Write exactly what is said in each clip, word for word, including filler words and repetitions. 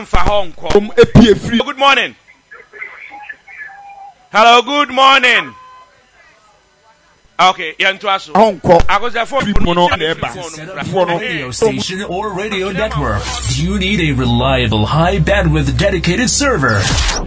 Good morning. Hello, good morning. Okay, Yantuaso. I was a phone radio station or radio network. Do you need a reliable, high bandwidth dedicated server?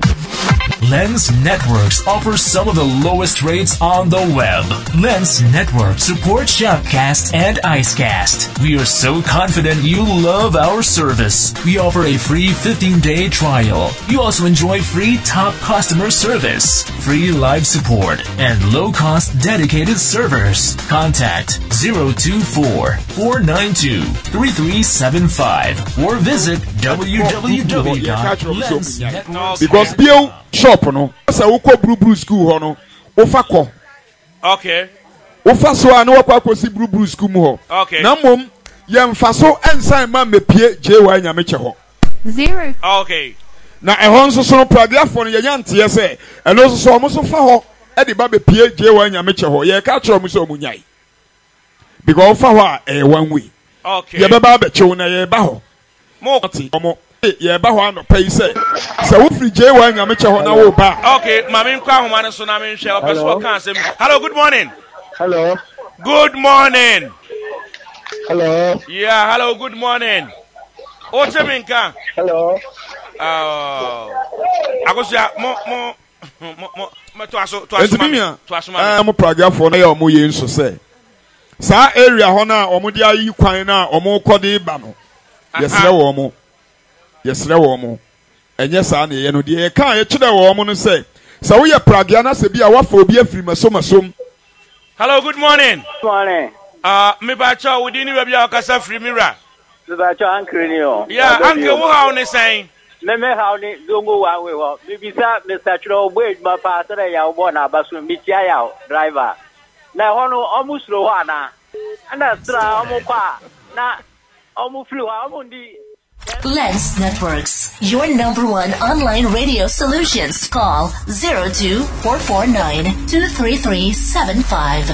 Lens Networks offers some of the lowest rates on the web. Lens Networks support Shoutcast and Icecast. We are so confident you love our service. We offer a free fifteen-day trial. You also enjoy free top customer service, free live support, and low-cost dedicated servers. Contact zero two four, four nine two, three three seven five or visit w w w dot lens networks dot com. Shop no asa wo kɔ Blue Blue school ho no wo fa kɔ okay wo fa so a no wakɔ akɔsi Blue Blue school mu ho okay na mom yɛm fa so ensan ma mepie J Y nyame kyɛ ho zero okay na ɛhɔ nso so no pragiafo no yɛnya nteɛ sɛ ɛno nso so ɔmo so fa hɔ e de ba mepie J Y nyame kyɛ ho yɛ ka kyerɛ ɔmo sɛ ɔmo nyai because wo fa hɔ a ɛyɛ one way okay yɛ bɛba abɛkyɛw na yɛ ba hɔ mo ɔmo ye ba ho anɔpa yi sɛ sɛ wo free J Y nyame kyɛ hɔ na wo ba okay mami nkwa homa ne so na me nhwɛ opeso kan asɛm. Hello, good morning. Hello, good morning. Hello, yeah, hello, good morning. O cheminka. Hello, uh akosia mo mo mo mo to aso to aso ma to aso ma eh mo pragiafo na yɛ ɔmo yɛ nso sɛ saa area hɔ na ɔmo de ayi kwan na ɔmo kɔ de ba no yɛsrɛ wɔ ɔmo yɛsrɛ wɔ ɔmo ɛnyɛ saa ne yɛ no deɛ yɛka yɛkyerɛ wɔ ɔmo no sɛ sɛ woyɛ pragia na sɛ bi a wafa obi afiri masomasom. Hello, good morning. Good morning. Uh, me ba cho we di ni ba bia okasa free mira. Me ba cho ankre ni o. Yeah, anke wo ha oni saying. Me me ha oni dongo wa we wo. Me bisa Mister Chiro Boyd ma pa so da ya wo na abaso mi tia ya driver. Na ho no omu slow ho ana. Ana stra omu kwa na omu flu ha omu ndi. Lens Networks, your number one online radio solutions. Call zero two four four nine two three three seven five.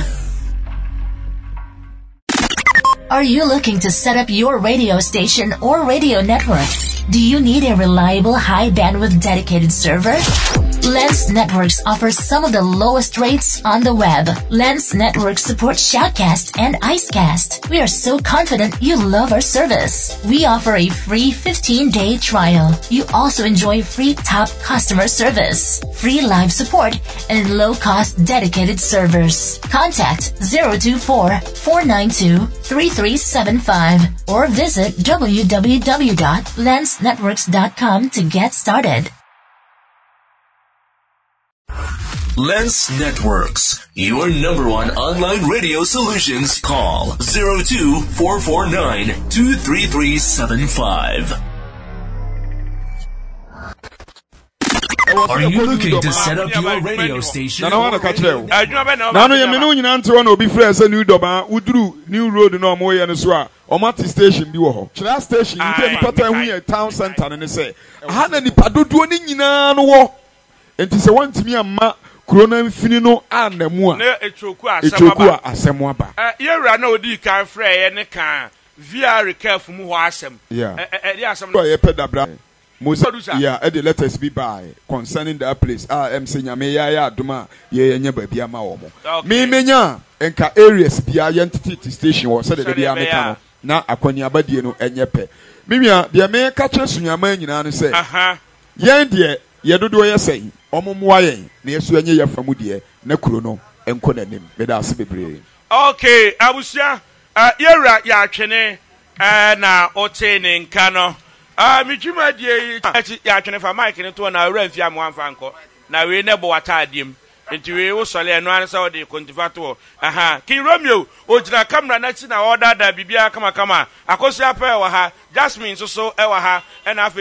Are you looking to set up your radio station or radio network? Do you need a reliable, high bandwidth dedicated server? Lens Networks offers some of the lowest rates on the web. Lens Networks supports Shoutcast and Icecast. We are so confident you love our service. We offer a free fifteen-day trial. You also enjoy free top customer service, free live support, and low-cost dedicated servers. Contact zero two four, four nine two, three three seven five or visit w w w dot lens networks dot com to get started. Lens Networks, your number one online radio solutions. Call zero two four four nine two three three seven five. Are you looking to set up your radio station? Na na catch you. Na no ye me no nyina nte wona obi frɛ sɛ new doba uduru new road na omo ye no so a omati station bi wo ho. Chira station nke nipa tan hu ye town center ne sɛ aha na nipa dodo ni nyina no wo. Enti sɛ wantimi amma Corona mfini no anamu a na echoku asɛm aba eh yewura na odi kan frɛ ye ne kan via recaf mu ho asɛm eh eh di asɛm no ye pedabra Moses yeah e the letters be by concerning that place ah em se nyame ya ya adoma ye nya babia ma wo mo me menya enka areas bia ye entity station wo se de bia meka no na akwani abadie no enye pɛ menua de me ka kyerɛ sunyama nyina no se aha yen de ye dodo ye sɛi omomoa yen na yesu anye yafamu de na kuro no enko nanim me da ase bebre. Okay abusia uh, yewura ya atwene uh, na ote ne nka no ah mi dwuma die ya atwene fa mic ne to na awura mfia mo amfa nko na we ne bo wata adiem enti we wo sole no an sa odi kontifato aha kin Romeo ogira camera na chi na order da bibia kama kama akosi apa e wa ha Jasmine so so e wa ha e na